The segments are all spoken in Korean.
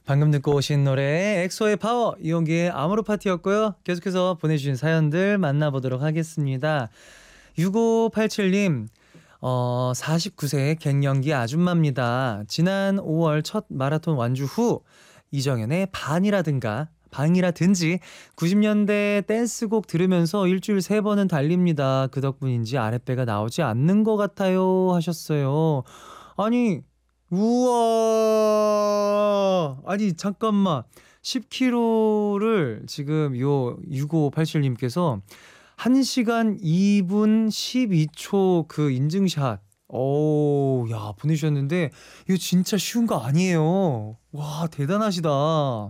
방금 듣고 오신 노래 엑소의 파워 이용기의 아모르 파티였고요. 계속해서 보내주신 사연들 만나보도록 하겠습니다. 6587님 49세 갱년기 아줌마입니다. 지난 5월 첫 마라톤 완주 후 이정현의 방이라든지 90년대 댄스곡 들으면서 일주일 3번은 달립니다. 그 덕분인지 아랫배가 나오지 않는 것 같아요 하셨어요. 아니 우와 아니 잠깐만 10kg를 지금 요 6587님께서 1시간 2분 12초 그 인증샷 야 보내주셨는데 이거 진짜 쉬운 거 아니에요. 와 대단하시다.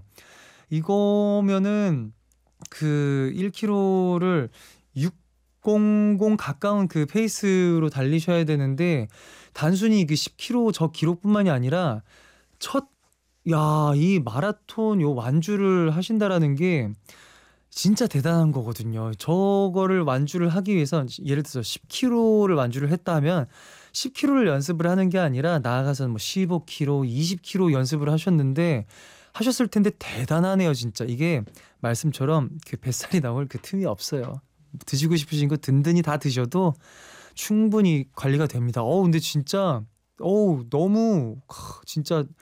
이거면은 그 1km를 600 가까운 그 페이스로 달리셔야 되는데 단순히 그 10km 저 기록뿐만이 아니라 첫 이 마라톤 요 완주를 하신다라는 게 진짜 대단한 거거든요. 저거를 완주를 하기 위해선 예를 들어서 10km를 완주를 했다면 10km를 연습을 하는 게 아니라 나아가서 뭐 15km, 20km 연습을 하셨을 텐데 대단하네요, 진짜. 이게 말씀처럼 그 뱃살이 나올 그 틈이 없어요. 드시고 싶으신 거 든든히 다 드셔도 충분히 관리가 됩니다. 근데 진짜 너무 진짜